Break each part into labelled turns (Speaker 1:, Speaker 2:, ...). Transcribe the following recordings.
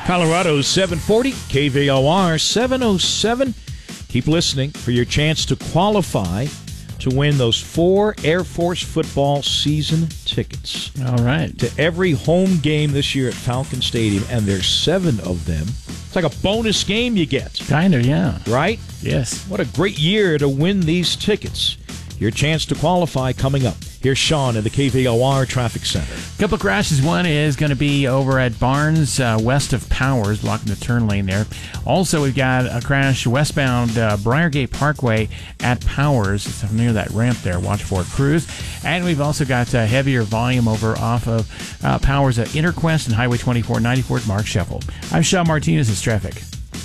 Speaker 1: Colorado's 740, KVOR 707. Keep listening for your chance to qualify to win those 4 Air Force football season tickets.
Speaker 2: All right.
Speaker 1: To every home game this year at Falcon Stadium, and there's 7 of them. It's like a bonus game you get.
Speaker 2: Kind of, yeah.
Speaker 1: Right?
Speaker 2: Yes.
Speaker 1: What a great year to win these tickets. Your chance to qualify coming up. Here's Sean in the KVOR Traffic Center.
Speaker 2: A couple of crashes. One is going to be over at Barnes, west of Powers, blocking the turn lane there. Also, we've got a crash westbound Briargate Parkway at Powers. It's near that ramp there. Watch for it, crews. And we've also got heavier volume over off of Powers at Interquest and Highway 24, 94 at Mark Sheffel. I'm Sean Martinez. It's traffic.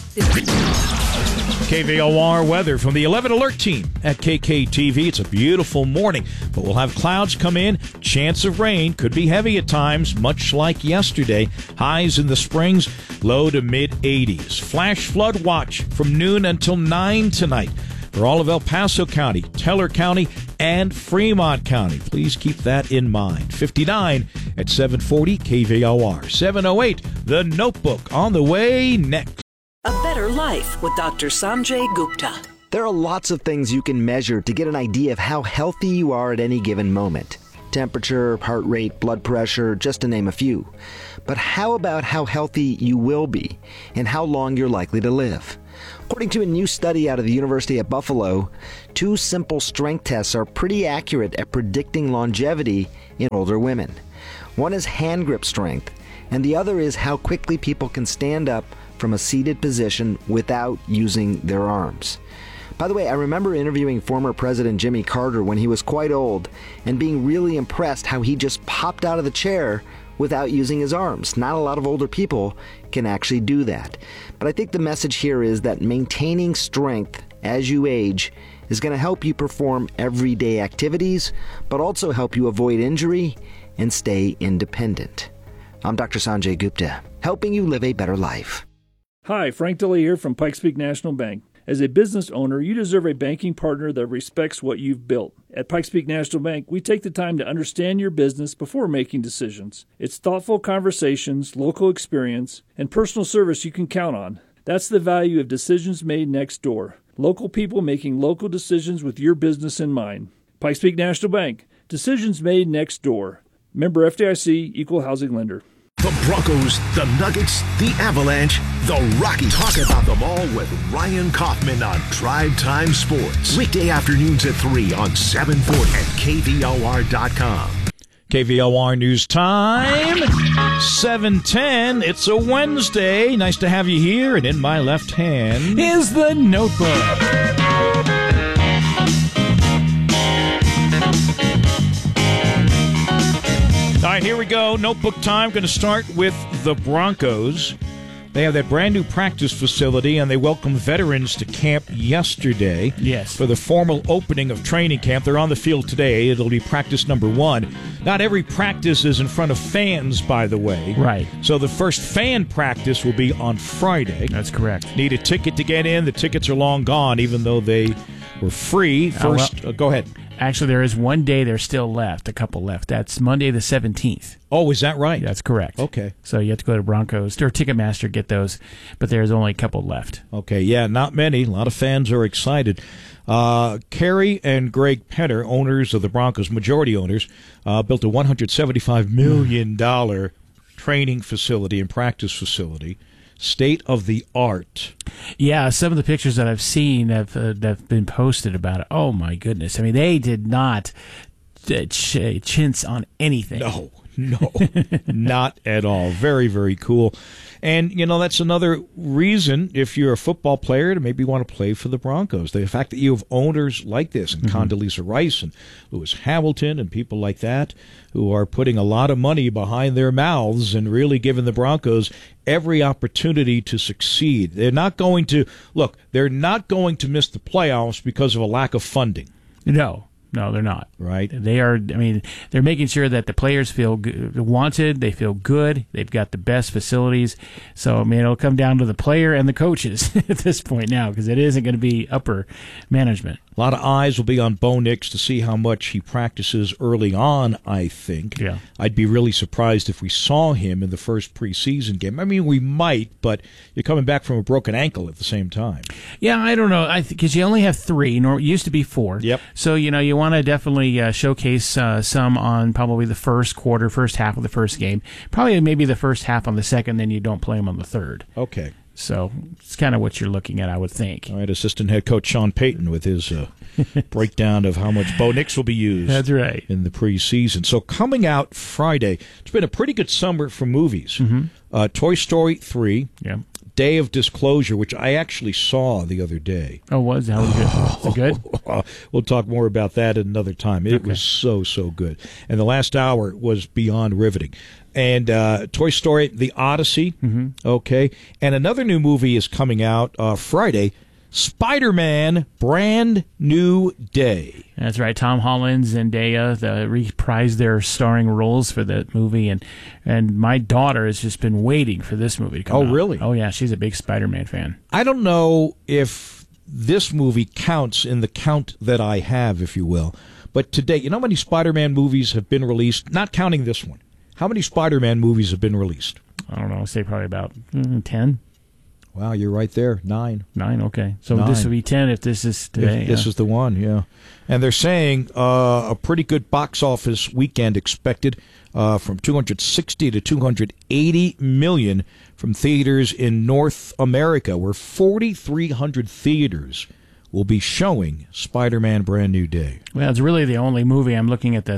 Speaker 1: KVOR weather from the 11 Alert team at KKTV. It's a beautiful morning, but we'll have clouds come in. Chance of rain could be heavy at times, much like yesterday. Highs in the Springs, low to mid-80s. Flash flood watch from noon until 9 tonight for all of El Paso County, Teller County, and Fremont County. Please keep that in mind. 59 at 740 KVOR. 708, The Notebook on the way next.
Speaker 3: A Better Life with Dr. Sanjay Gupta.
Speaker 4: There are lots of things you can measure to get an idea of how healthy you are at any given moment. Temperature, heart rate, blood pressure, just to name a few. But how about how healthy you will be and how long you're likely to live? According to a new study out of the University of Buffalo, 2 simple strength tests are pretty accurate at predicting longevity in older women. One is hand grip strength, and the other is how quickly people can stand up from a seated position without using their arms. By the way, I remember interviewing former President Jimmy Carter when he was quite old and being really impressed how he just popped out of the chair without using his arms. Not a lot of older people can actually do that. But I think the message here is that maintaining strength as you age is going to help you perform everyday activities, but also help you avoid injury and stay independent. I'm Dr. Sanjay Gupta, helping you live a better life.
Speaker 5: Hi, Frank Dilley here from Pikes Peak National Bank. As a business owner, you deserve a banking partner that respects what you've built. At Pikes Peak National Bank, we take the time to understand your business before making decisions. It's thoughtful conversations, local experience, and personal service you can count on. That's the value of decisions made next door. Local people making local decisions with your business in mind. Pikes Peak National Bank. Decisions made next door. Member FDIC, Equal Housing Lender.
Speaker 6: The Broncos, the Nuggets, the Avalanche, the Rockies. Talk about them all with Ryan Kaufman on Drive Time Sports. Weekday afternoons at 3 on 740 and KVOR.com.
Speaker 1: KVOR News Time, 7:10. It's a Wednesday. Nice to have you here. And in my left hand
Speaker 2: is the Notebook.
Speaker 1: All right, here we go. Notebook time. Going to start with the Broncos. They have that brand new practice facility, and they welcomed veterans to camp yesterday.
Speaker 2: Yes.
Speaker 1: For the formal opening of training camp. They're on the field today. It'll be practice number 1. Not every practice is in front of fans, by the way.
Speaker 2: Right.
Speaker 1: So the first fan practice will be on Friday.
Speaker 2: That's correct.
Speaker 1: Need a ticket to get in. The tickets are long gone, even though they were free. First, go ahead.
Speaker 2: Actually, there is one day there's still left, a couple left. That's Monday the 17th.
Speaker 1: Oh, is that right?
Speaker 2: That's correct.
Speaker 1: Okay.
Speaker 2: So you have to go to Broncos or Ticketmaster, get those, but there's only a couple left.
Speaker 1: Okay, yeah, not many. A lot of fans are excited. Kerry and Greg Penner, owners of the Broncos, majority owners, built a $175 million training facility and practice facility. State of the art.
Speaker 2: Yeah, some of the pictures that I've seen have been posted about it. Oh my goodness! I mean, they did not chintz on anything.
Speaker 1: No, not at all. Very, very cool. And, you know, that's another reason, if you're a football player, to maybe want to play for the Broncos. The fact that you have owners like this, and Condoleezza Rice and Lewis Hamilton and people like that, who are putting a lot of money behind their mouths and really giving the Broncos every opportunity to succeed. They're not going to miss the playoffs because of a lack of funding.
Speaker 2: No, they're not.
Speaker 1: Right.
Speaker 2: They are. I mean, they're making sure that the players feel wanted. They feel good. They've got the best facilities. So, I mean, it'll come down to the player and the coaches at this point now, because it isn't going to be upper management.
Speaker 1: A lot of eyes will be on Bo Nix to see how much he practices early on, I think.
Speaker 2: Yeah.
Speaker 1: I'd be really surprised if we saw him in the first preseason game. I mean, we might, but you're coming back from a broken ankle at the same time.
Speaker 2: Yeah, I don't know. Because you only have 3. It used to be 4.
Speaker 1: Yep.
Speaker 2: So, you want to definitely showcase some on probably the first half of the first game. Probably maybe the first half on the second, then you don't play him on the third.
Speaker 1: Okay.
Speaker 2: So it's kind of what you're looking at, I would think.
Speaker 1: All right, assistant head coach Sean Payton with his breakdown of how much Bo Nix will be used.
Speaker 2: That's right.
Speaker 1: In the preseason. So coming out Friday, it's been a pretty good summer for movies.
Speaker 2: Mm-hmm.
Speaker 1: Toy Story 3,
Speaker 2: Yeah.
Speaker 1: Day of Disclosure, which I actually saw the other day.
Speaker 2: Oh, was that was good? Was it good?
Speaker 1: We'll talk more about that at another time. It was so good. And the last hour was beyond riveting. And Toy Story, The Odyssey, okay. And another new movie is coming out Friday, Spider-Man, Brand New Day.
Speaker 2: That's right. Tom Holland, Zendaya, reprised their starring roles for that movie, and my daughter has just been waiting for this movie to come out.
Speaker 1: Oh, really?
Speaker 2: Oh, yeah. She's a big Spider-Man fan.
Speaker 1: I don't know if this movie counts in the count that I have, if you will, but today, you know how many Spider-Man movies have been released? Not counting this one. How many Spider-Man movies have been released?
Speaker 2: I don't know. I'd say probably about 10.
Speaker 1: Wow, you're right there. 9.
Speaker 2: 9, okay. So
Speaker 1: 9.
Speaker 2: This would be 10 if this is today.
Speaker 1: If this is the one, yeah. And they're saying a pretty good box office weekend expected from 260 to 280 million from theaters in North America, where 4,300 theaters will be showing Spider-Man Brand New Day.
Speaker 2: Well, it's really the only movie I'm looking at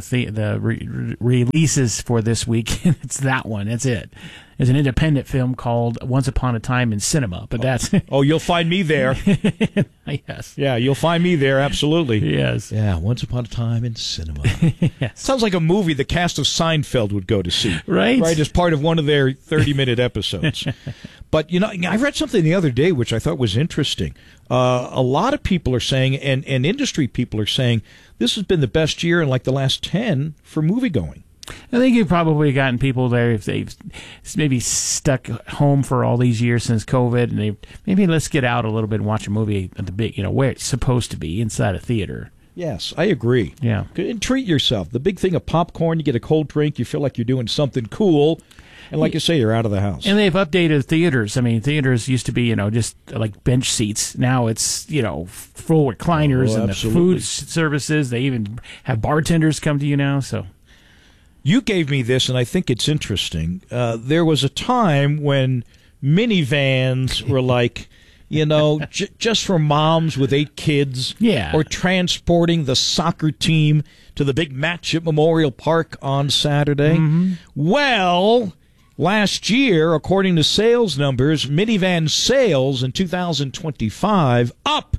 Speaker 2: releases for this week. It's that one. That's it. There's an independent film called Once Upon a Time in Cinema, but that's...
Speaker 1: Oh, you'll find me there.
Speaker 2: Yes.
Speaker 1: Yeah, you'll find me there, absolutely.
Speaker 2: Yes.
Speaker 1: Yeah, Once Upon a Time in Cinema.
Speaker 2: Yes.
Speaker 1: Sounds like a movie the cast of Seinfeld would go to see.
Speaker 2: Right?
Speaker 1: Right, as part of one of their 30-minute episodes. But, I read something the other day which I thought was interesting. A lot of people are saying, and industry people are saying, this has been the best year in like the last 10 for moviegoing.
Speaker 2: I think you've probably gotten people there if they've maybe stuck home for all these years since COVID, and they maybe let's get out a little bit and watch a movie at the big, where it's supposed to be, inside a theater.
Speaker 1: Yes, I agree.
Speaker 2: Yeah.
Speaker 1: And treat yourself. The big thing of popcorn, you get a cold drink, you feel like you're doing something cool. And like you say, you're out of the house.
Speaker 2: And they've updated theaters. I mean, theaters used to be, just like bench seats. Now it's, full recliners and
Speaker 1: absolutely.
Speaker 2: The food services. They even have bartenders come to you now. So
Speaker 1: you gave me this, and I think it's interesting. There was a time when minivans were like, just for moms with 8 kids.
Speaker 2: Yeah.
Speaker 1: Or transporting the soccer team to the big match at Memorial Park on Saturday. Mm-hmm. Well, last year, according to sales numbers, minivan sales in 2025 up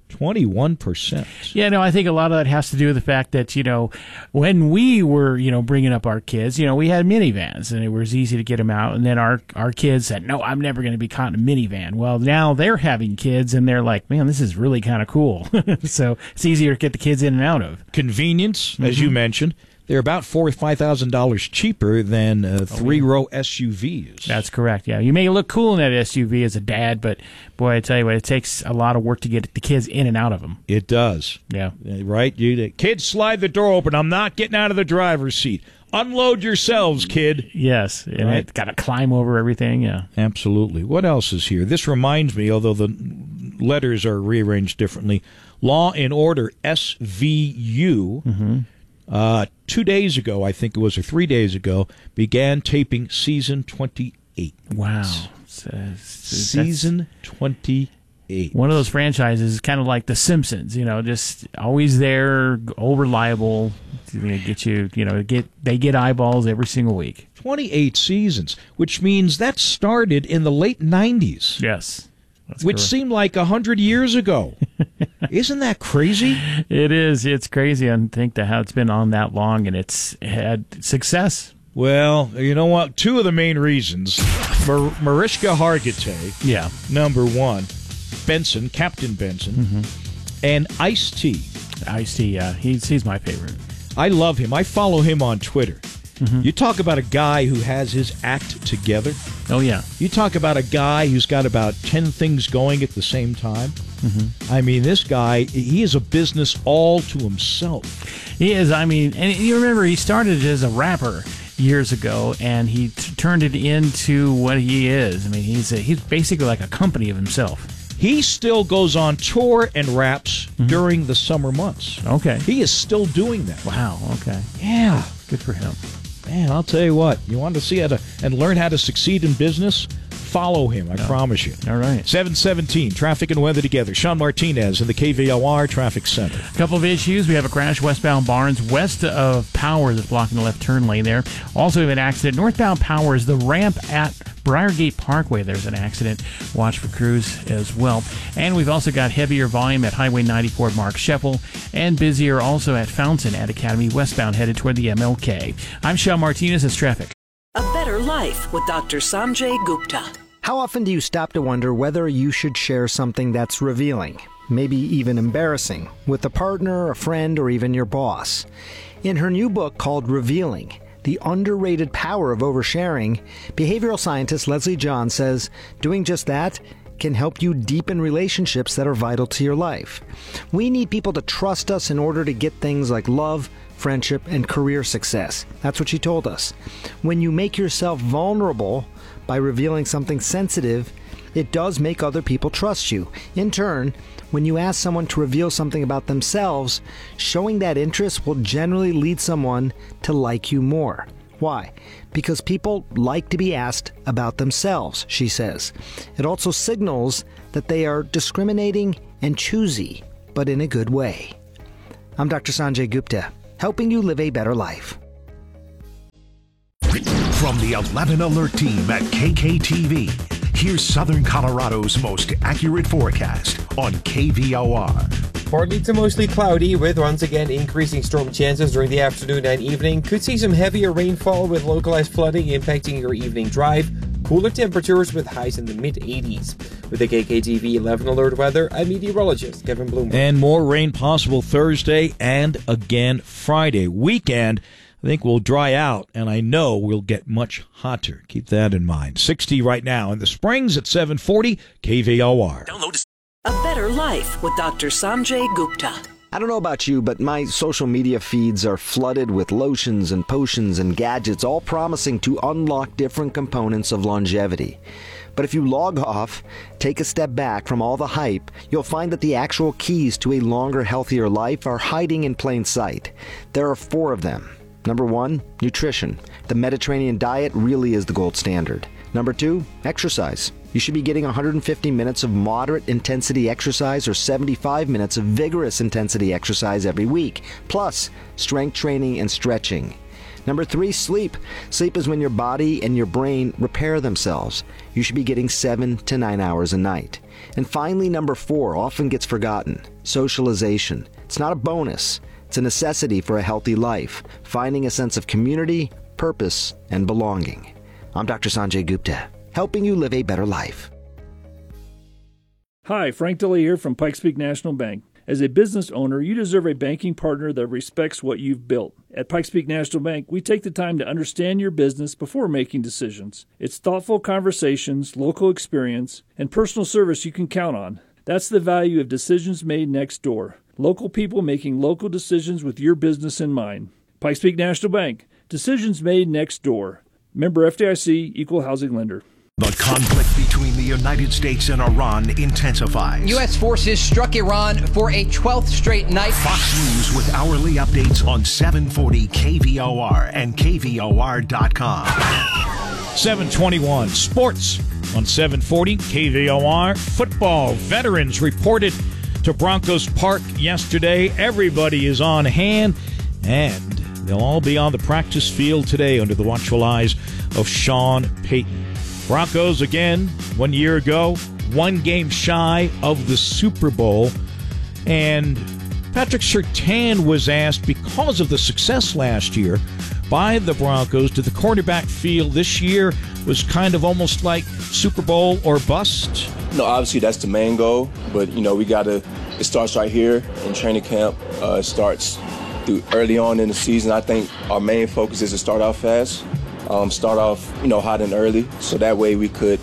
Speaker 1: 21%.
Speaker 2: Yeah, no, I think a lot of that has to do with the fact that, when we were, bringing up our kids, we had minivans, and it was easy to get them out. And then our kids said, no, I'm never going to be caught in a minivan. Well, now they're having kids, and they're like, man, this is really kind of cool. So it's easier to get the kids in and out of.
Speaker 1: Convenience, as you mentioned. They're about $4,000 or $5,000 cheaper than 3-row SUVs.
Speaker 2: That's correct, yeah. You may look cool in that SUV as a dad, but, boy, I tell you what, it takes a lot of work to get the kids in and out of them.
Speaker 1: It does.
Speaker 2: Yeah.
Speaker 1: Right? Kids, slide the door open. I'm not getting out of the driver's seat. Unload yourselves, kid.
Speaker 2: Yes, and it's got to climb over everything, yeah.
Speaker 1: Absolutely. What else is here? This reminds me, although the letters are rearranged differently, Law and Order SVU. Mm-hmm. 2 days ago, I think it was, or 3 days ago, began taping season 28.
Speaker 2: Wow.
Speaker 1: Season 28.
Speaker 2: One of those franchises, kind of like The Simpsons, just always there, all reliable, get you, they get eyeballs every single week.
Speaker 1: 28 seasons, which means that started in the late 90s.
Speaker 2: Yes.
Speaker 1: Which seemed like 100 years ago. Isn't that crazy?
Speaker 2: It is. It's crazy. I think how it's been on that long, and it's had success.
Speaker 1: Well, you know what? 2 of the main reasons. Mariska Hargitay,
Speaker 2: yeah,
Speaker 1: number 1. Benson, Captain Benson, and Ice-T.
Speaker 2: Ice-T, yeah. He's my favorite.
Speaker 1: I love him. I follow him on Twitter. Mm-hmm. You talk about a guy who has his act together.
Speaker 2: Oh, yeah.
Speaker 1: You talk about a guy who's got about 10 things going at the same time. I mean, this guy, he is a business all to himself.
Speaker 2: He is. I mean, and you remember he started as a rapper years ago, and he turned it into what he is. I mean, he's basically like a company of himself.
Speaker 1: He still goes on tour and raps during the summer months.
Speaker 2: Okay.
Speaker 1: He is still doing that.
Speaker 2: Wow. Okay.
Speaker 1: Yeah.
Speaker 2: Good for him.
Speaker 1: Man, I'll tell you what. You want to see how to and learn how to succeed in business? Follow him, I promise you.
Speaker 2: All right.
Speaker 1: 7:17, traffic and weather together. Sean Martinez in the KVOR Traffic Center.
Speaker 2: A couple of issues. We have a crash westbound Barnes west of Powers that's blocking the left turn lane there. Also, we have an accident northbound Powers, the ramp at Briargate Parkway. There's an accident. Watch for crews as well. And we've also got heavier volume at Highway 94 Mark Sheppel, and busier also at Fountain at Academy westbound headed toward the MLK. I'm Sean Martinez. It's traffic.
Speaker 3: A Better Life with Dr. Sanjay Gupta.
Speaker 4: How often do you stop to wonder whether you should share something that's revealing, maybe even embarrassing, with a partner, a friend, or even your boss? In her new book called Revealing, The Underrated Power of Oversharing, behavioral scientist Leslie John says doing just that can help you deepen relationships that are vital to your life. We need people to trust us in order to get things like love, friendship, and career success. That's what she told us. When you make yourself vulnerable by revealing something sensitive, it does make other people trust you. In turn, when you ask someone to reveal something about themselves, showing that interest will generally lead someone to like you more. Why? Because people like to be asked about themselves, she says. It also signals that they are discriminating and choosy, but in a good way. I'm Dr. Sanjay Gupta, helping you live a better life.
Speaker 6: From the 11 Alert Team at KKTV, here's Southern Colorado's most accurate forecast on KVOR.
Speaker 7: Partly to mostly cloudy with once again increasing storm chances during the afternoon and evening. Could see some heavier rainfall with localized flooding impacting your evening drive. Cooler temperatures with highs in the mid-80s. With the KKTV 11 Alert weather, I'm meteorologist Kevin Bloomberg.
Speaker 1: And more rain possible Thursday and again Friday. Weekend, I think we'll dry out, and I know we'll get much hotter. Keep that in mind. 60 right now in the Springs at 740 KVOR.
Speaker 3: A Better Life with Dr. Sanjay Gupta.
Speaker 4: I don't know about you, but my social media feeds are flooded with lotions and potions and gadgets, all promising to unlock different components of longevity. But if you log off, take a step back from all the hype, you'll find that the actual keys to a longer, healthier life are hiding in plain sight. There are 4 of them. Number 1, nutrition. The Mediterranean diet really is the gold standard. Number 2, exercise. You should be getting 150 minutes of moderate intensity exercise or 75 minutes of vigorous intensity exercise every week, plus strength training and stretching. Number 3, sleep. Sleep is when your body and your brain repair themselves. You should be getting 7 to 9 hours a night. And finally, number 4 often gets forgotten. Socialization. It's not a bonus. It's a necessity for a healthy life, finding a sense of community, purpose, and belonging. I'm Dr. Sanjay Gupta, helping you live a better life.
Speaker 5: Hi, Frank Dilly here from Pikes Peak National Bank. As a business owner, you deserve a banking partner that respects what you've built. At Pikes Peak National Bank, we take the time to understand your business before making decisions. It's thoughtful conversations, local experience, and personal service you can count on. That's the value of decisions made next door. Local people making local decisions with your business in mind. Pikes Peak National Bank. Decisions made next door. Member FDIC, Equal Housing Lender.
Speaker 6: The conflict between the United States and Iran intensifies.
Speaker 8: U.S. forces struck Iran for a 12th straight night.
Speaker 6: Fox News with hourly updates on 740 KVOR and KVOR.com.
Speaker 1: 721 Sports on 740 KVOR. Football veterans reported to Broncos Park yesterday. Everybody is on hand, and they'll all be on the practice field today under the watchful eyes of Sean Payton. Broncos, again, 1 year ago, 1 game shy of the Super Bowl. And Patrick Surtain was asked, because of the success last year by the Broncos, did the quarterback feel this year was kind of almost like Super Bowl or bust?
Speaker 9: No, obviously that's the main goal, but it starts right here in training camp. It starts through early on in the season. I think our main focus is to start off fast, start off hot and early, so that way we could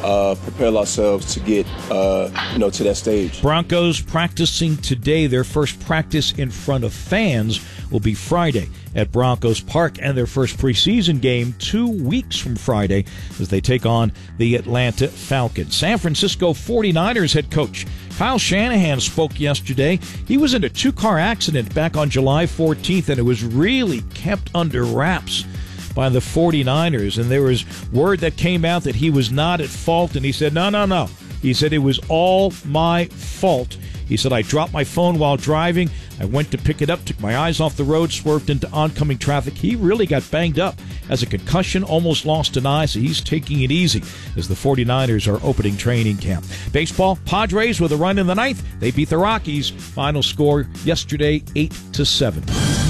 Speaker 9: prepare ourselves to get, to that stage.
Speaker 1: Broncos practicing today. Their first practice in front of fans will be Friday at Broncos Park, and their first preseason game 2 weeks from Friday as they take on the Atlanta Falcons. San Francisco 49ers head coach Kyle Shanahan spoke yesterday. He was in a two-car accident back on July 14th, and it was really kept under wraps by the 49ers, and there was word that came out that he was not at fault, and he said, no. He said, it was all my fault. He said, I dropped my phone while driving. I went to pick it up, took my eyes off the road, swerved into oncoming traffic. He really got banged up. Has a concussion, almost lost an eye, so he's taking it easy as the 49ers are opening training camp. Baseball, Padres with a run in the ninth. They beat the Rockies. Final score yesterday, 8-7.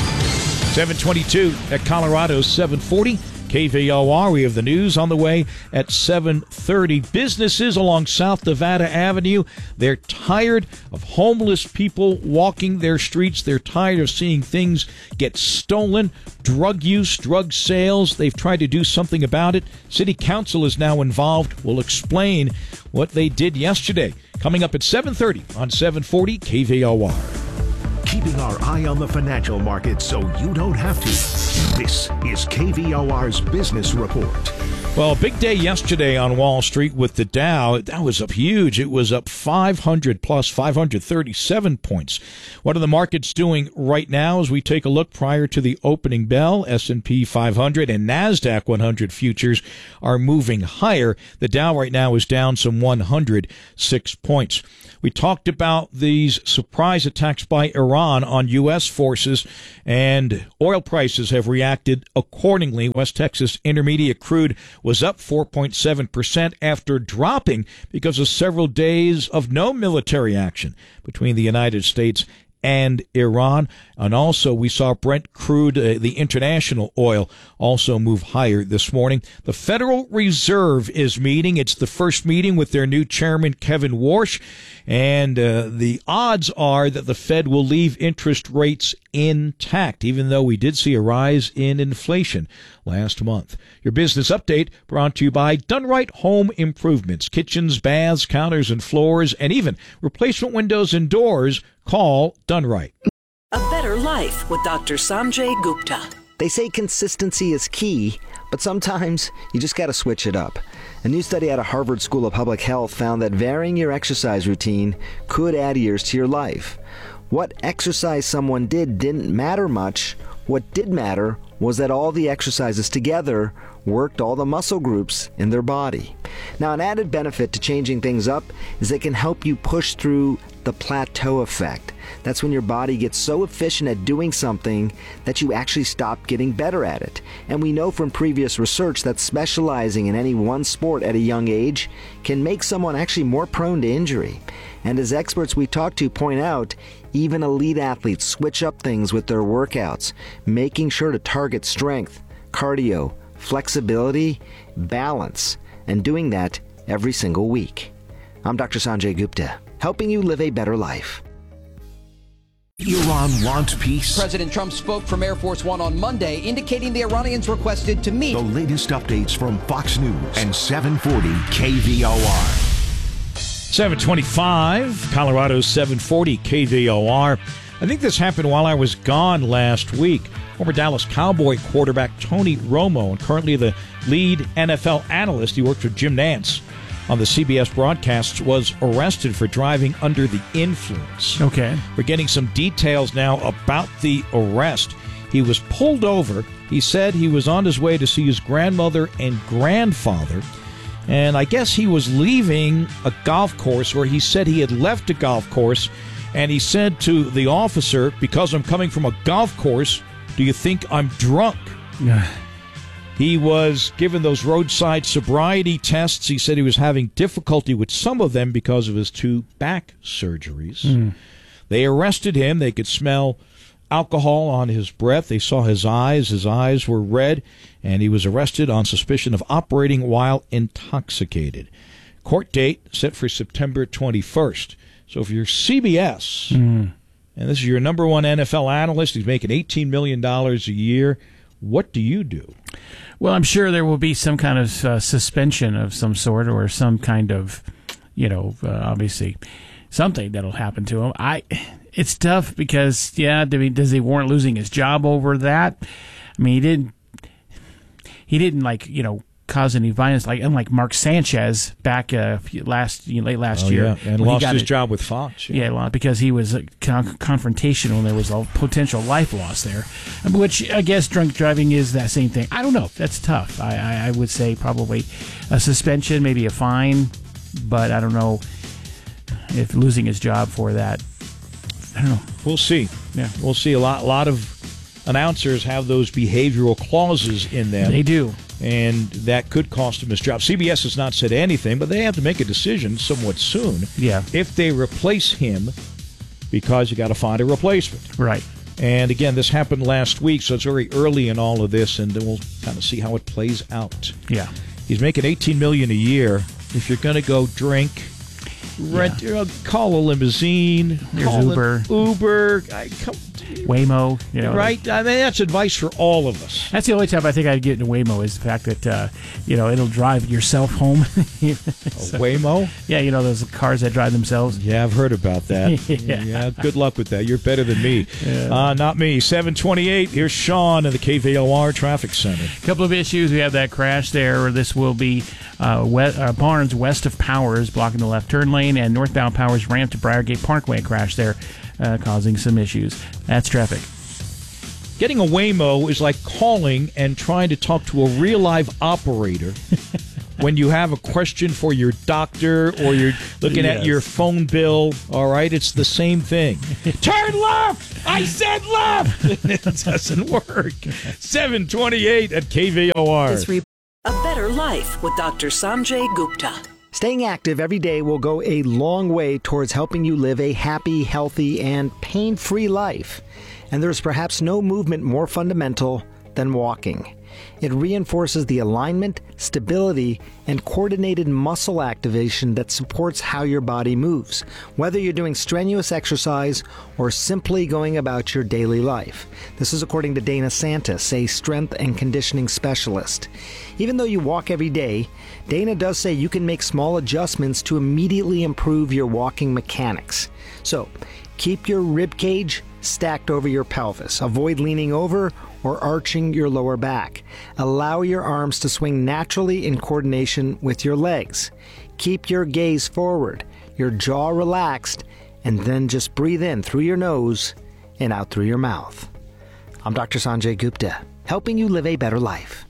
Speaker 1: 7:22 at Colorado's 740. KVOR. We have the news on the way at 7:30. Businesses along South Nevada Avenue, they're tired of homeless people walking their streets. They're tired of seeing things get stolen, drug use, drug sales. They've tried to do something about it. City Council is now involved. We'll explain what they did yesterday. Coming up at 7:30 on 740 KVOR.
Speaker 6: Keeping our eye on the financial markets so you don't have to. This is KVOR's Business Report.
Speaker 1: Well, a big day yesterday on Wall Street with the Dow. That was up huge. It was up 500 plus 537 points. What are the markets doing right now as we take a look prior to the opening bell? S&P 500 and NASDAQ 100 futures are moving higher. The Dow right now is down some 106 points. We talked about these surprise attacks by Iran on U.S. forces, and oil prices have reacted accordingly. West Texas Intermediate crude was up 4.7% after dropping because of several days of no military action between the United States and Iran. And also we saw Brent crude, the international oil, also move higher this morning. The Federal Reserve is meeting. It's the first meeting with their new chairman, Kevin Warsh. And the odds are that the Fed will leave interest rates intact, even though we did see a rise in inflation last month. Your business update brought to you by Dunright Home Improvements. Kitchens, baths, counters, and floors, and even replacement windows and doors. Call Dunright.
Speaker 3: A Better Life with Dr. Sanjay Gupta.
Speaker 4: They say consistency is key, but sometimes you just got to switch it up. A new study out of Harvard School of Public Health found that varying your exercise routine could add years to your life. What exercise someone did didn't matter much. What did matter was that all the exercises together worked all the muscle groups in their body. Now, an added benefit to changing things up is it can help you push through the plateau effect. That's when your body gets so efficient at doing something that you actually stop getting better at it. And we know from previous research that specializing in any one sport at a young age can make someone actually more prone to injury. And as experts we talk to point out, even elite athletes switch up things with their workouts, making sure to target strength, cardio, flexibility, balance, and doing that every single week. I'm Dr. Sanjay Gupta, helping you live a better life.
Speaker 6: Iran wants peace.
Speaker 8: President Trump spoke from Air Force One on Monday, indicating the Iranians requested to meet.
Speaker 6: The latest updates from Fox News and 740 KVOR.
Speaker 1: 725, Colorado's 740 KVOR. I think this happened while I was gone last week. Former Dallas Cowboy quarterback Tony Romo, and currently the lead NFL analyst, he worked with Jim Nantz on the CBS broadcasts, was arrested for driving under the influence.
Speaker 2: Okay.
Speaker 1: We're getting some details now about the arrest. He was pulled over. He said he was on his way to see his grandmother and grandfather. And I guess he was leaving a golf course, or he said he had left a golf course, and he said to the officer, because I'm coming from a golf course, do you think I'm drunk? He was given those roadside sobriety tests. He said he was having difficulty with some of them because of his 2 back surgeries. They arrested him. They could smell alcohol on his breath. They saw his eyes. His eyes were red, and he was arrested on suspicion of operating while intoxicated. Court date set for September 21st. So if you're CBS, and this is your number one NFL analyst, he's making $18 million a year, What do you do?
Speaker 2: Well, I'm sure there will be some kind of suspension of some sort, or some kind of, obviously something that'll happen to him. It's tough because, does he warrant losing his job over that? I mean, he didn't cause any violence, unlike Mark Sanchez back late last year,
Speaker 1: and lost his job with Fox.
Speaker 2: Yeah, because he was confrontational and there was a potential life loss there, which I guess drunk driving is that same thing. I don't know. That's tough. I would say probably a suspension, maybe a fine, but I don't know if losing his job for that. I don't know.
Speaker 1: We'll see.
Speaker 2: Yeah,
Speaker 1: we'll see. A lot of announcers have those behavioral clauses in them.
Speaker 2: They do.
Speaker 1: And that could cost him his job. CBS has not said anything, but they have to make a decision somewhat soon.
Speaker 2: Yeah.
Speaker 1: If they replace him, because you got to find a replacement.
Speaker 2: Right.
Speaker 1: And again, this happened last week, so it's very early in all of this, and then we'll kind of see how it plays out.
Speaker 2: Yeah.
Speaker 1: He's making $18 million a year. If you're going to go drink, rent, call a limousine,
Speaker 2: There's Uber. Waymo,
Speaker 1: right? I mean, that's advice for all of us.
Speaker 2: That's the only time I think I'd get into Waymo is the fact that it'll drive yourself home.
Speaker 1: Waymo?
Speaker 2: Yeah, those cars that drive themselves.
Speaker 1: Yeah, I've heard about that. Yeah, good luck with that. You're better than me.
Speaker 2: Yeah.
Speaker 1: Not me. 7:28. Here's Sean in the KVOR Traffic Center.
Speaker 2: A couple of issues. We have that crash there. This will be Barnes west of Powers, blocking the left turn lane, and northbound Powers ramp to Briargate Parkway crash there, causing some issues. That's traffic.
Speaker 1: Getting a Waymo is like calling and trying to talk to a real live operator when you have a question for your doctor or you're looking at your phone bill. All right, it's the same thing. Turn left! I said left! It doesn't work. 7:28 at KVOR.
Speaker 3: A Better Life with Dr. Sanjay Gupta.
Speaker 4: Staying active every day will go a long way towards helping you live a happy, healthy, and pain-free life. And there's perhaps no movement more fundamental than walking. It reinforces the alignment, stability, and coordinated muscle activation that supports how your body moves, whether you're doing strenuous exercise or simply going about your daily life. This is according to Dana Santis, a strength and conditioning specialist. Even though you walk every day, Dana does say you can make small adjustments to immediately improve your walking mechanics. So, keep your rib cage stacked over your pelvis. Avoid leaning over or arching your lower back. Allow your arms to swing naturally in coordination with your legs. Keep your gaze forward, your jaw relaxed, and then just breathe in through your nose and out through your mouth. I'm Dr. Sanjay Gupta, helping you live a better life.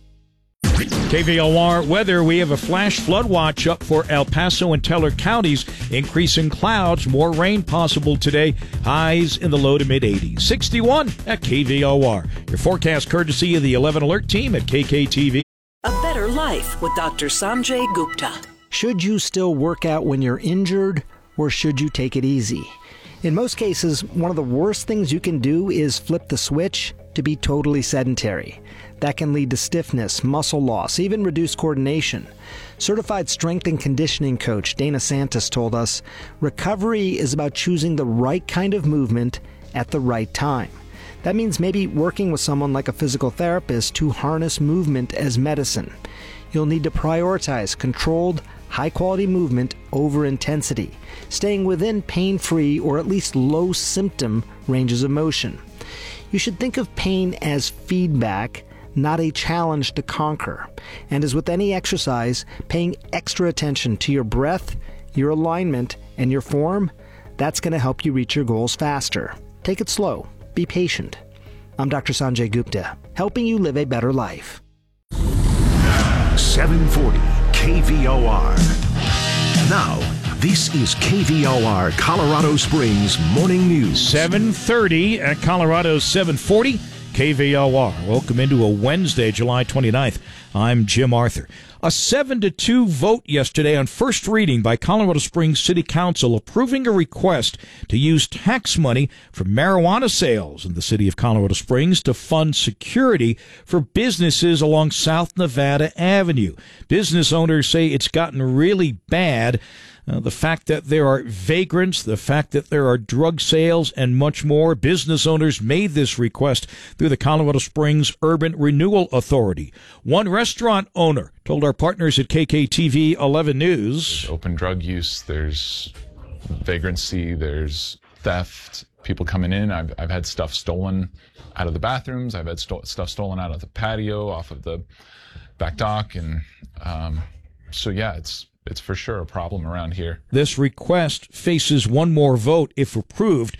Speaker 1: KVOR weather, we have a flash flood watch up for El Paso and Teller counties. Increasing clouds, more rain possible today. Highs in the low to mid 80s. 61 at KVOR. Your forecast courtesy of the 11 Alert team at KKTV.
Speaker 3: A Better Life with Dr. Sanjay Gupta.
Speaker 4: Should you still work out when you're injured, or should you take it easy? In most cases, one of the worst things you can do is flip the switch to be totally sedentary. That can lead to stiffness, muscle loss, even reduced coordination. Certified strength and conditioning coach Dana Santis told us, recovery is about choosing the right kind of movement at the right time. That means maybe working with someone like a physical therapist to harness movement as medicine. You'll need to prioritize controlled, high-quality movement over intensity, staying within pain-free or at least low-symptom ranges of motion. You should think of pain as feedback, not a challenge to conquer. And as with any exercise, paying extra attention to your breath, your alignment, and your form, that's going to help you reach your goals faster. Take it slow. Be patient. I'm Dr. Sanjay Gupta, helping you live a better life.
Speaker 6: 740 KVOR. Now, this is KVOR Colorado Springs Morning News.
Speaker 1: 7:30 at Colorado's 740 KVOR. Welcome into a Wednesday, July 29th. I'm Jim Arthur. A 7-2 vote yesterday on first reading by Colorado Springs City Council approving a request to use tax money from marijuana sales in the city of Colorado Springs to fund security for businesses along South Nevada Avenue. Business owners say it's gotten really bad. the fact that there are vagrants, the fact that there are drug sales, and much more. Business owners made this request through the Colorado Springs Urban Renewal Authority. One restaurant owner told our partners at KKTV 11 News,
Speaker 10: there's open drug use, there's vagrancy, there's theft, people coming in. I've had stuff stolen out of the bathrooms. I've had stuff stolen out of the patio, off of the back dock. And so, yeah, it's for sure a problem around here.
Speaker 1: This request faces one more vote. If approved,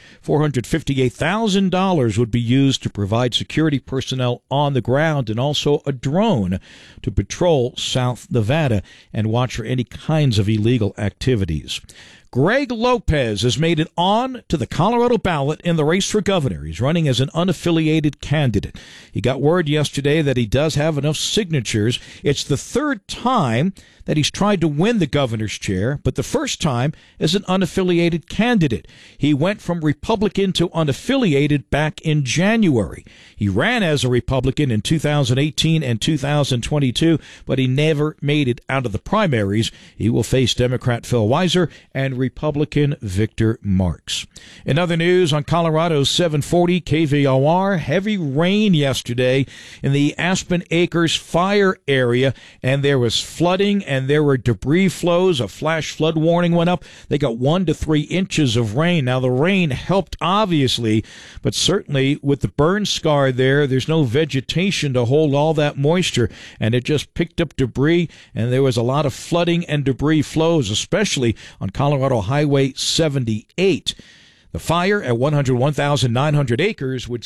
Speaker 1: $458,000 would be used to provide security personnel on the ground and also a drone to patrol South Nevada and watch for any kinds of illegal activities. Greg Lopez has made it on to the Colorado ballot in the race for governor. He's running as an unaffiliated candidate. He got word yesterday that he does have enough signatures. It's the third time that he's tried to win the governor's chair, but the first time as an unaffiliated candidate. He went from Republican to unaffiliated back in January. He ran as a Republican in 2018 and 2022, but he never made it out of the primaries. He will face Democrat Phil Weiser and Republican Victor Marks. In other news, on Colorado's 740 KVOR, heavy rain yesterday in the Aspen Acres fire area, and there was flooding and there were debris flows. A flash flood warning went up. They got 1 to 3 inches of rain. Now, the rain helped, obviously, but certainly with the burn scar there's no vegetation to hold all that moisture, and it just picked up debris, and there was a lot of flooding and debris flows, especially on Colorado Highway 78. The fire at 101,900 acres with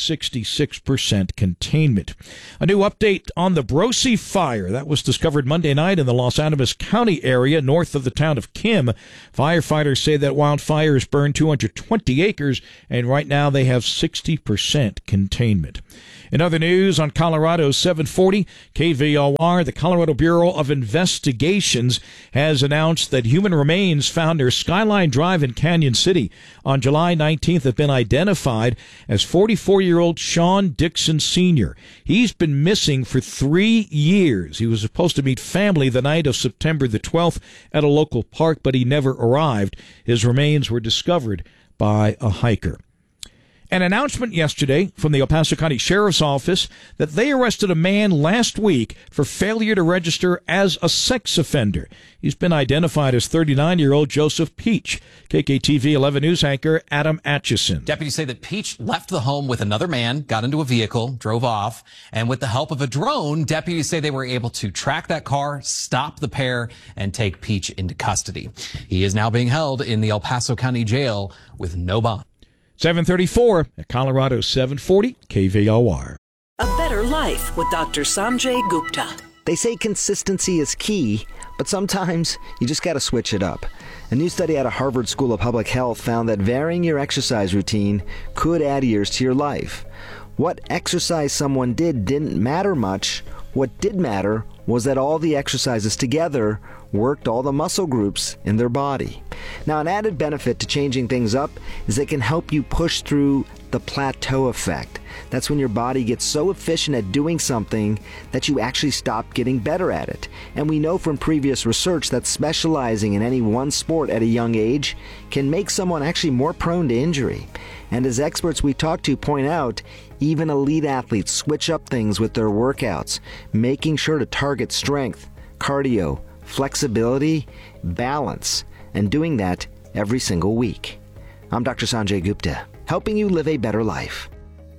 Speaker 1: 66% containment. A new update on the Brosi fire that was discovered Monday night in the Los Animas County area north of the town of Kim. Firefighters say that wildfire has burned 220 acres, and right now they have 60% containment. In other news, on Colorado's 740 KVOR, the Colorado Bureau of Investigations has announced that human remains found near Skyline Drive in Canyon City on July 19th have been identified as 44-year-old Sean Dixon Sr. He's been missing for 3 years. He was supposed to meet family the night of September the 12th at a local park, but he never arrived. His remains were discovered by a hiker. An announcement yesterday from the El Paso County Sheriff's Office that they arrested a man last week for failure to register as a sex offender. He's been identified as 39-year-old Joseph Peach. KKTV 11 News anchor Adam Atchison.
Speaker 11: Deputies say that Peach left the home with another man, got into a vehicle, drove off, and with the help of a drone, deputies say they were able to track that car, stop the pair, and take Peach into custody. He is now being held in the El Paso County Jail with no bond.
Speaker 1: 734 at Colorado 740 KVOR.
Speaker 3: A Better Life with Dr. Sanjay Gupta.
Speaker 4: They say consistency is key, but sometimes you just got to switch it up. A new study out of Harvard School of Public Health found that varying your exercise routine could add years to your life. What exercise someone did didn't matter much. What did matter was that all the exercises together worked all the muscle groups in their body. Now, an added benefit to changing things up is they can help you push through the plateau effect. That's when your body gets so efficient at doing something that you actually stop getting better at it. And we know from previous research that specializing in any one sport at a young age can make someone actually more prone to injury. And as experts we talk to point out, even elite athletes switch up things with their workouts, making sure to target strength, cardio, flexibility, balance, and doing that every single week. I'm Dr. Sanjay Gupta, helping you live a better life.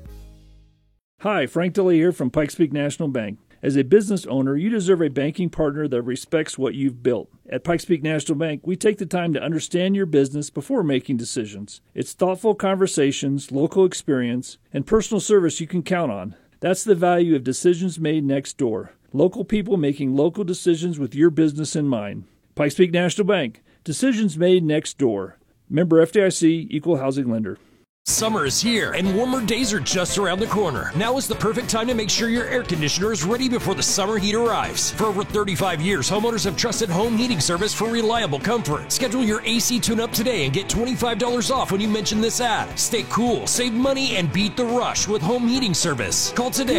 Speaker 5: Hi, Frank DeLay here from Pikes Peak National Bank. As a business owner, you deserve a banking partner that respects what you've built. At Pikes Peak National Bank, we take the time to understand your business before making decisions. It's thoughtful conversations, local experience, and personal service you can count on. That's the value of decisions made next door. Local people making local decisions with your business in mind. Pikes Peak National Bank. Decisions made next door. Member FDIC, Equal Housing Lender.
Speaker 12: Summer is here, and warmer days are just around the corner. Now is the perfect time to make sure your air conditioner is ready before the summer heat arrives. For over 35 years, homeowners have trusted Home Heating Service for reliable comfort. Schedule your AC tune-up today and get $25 off when you mention this ad. Stay cool, save money, and beat the rush with Home Heating Service. Call today.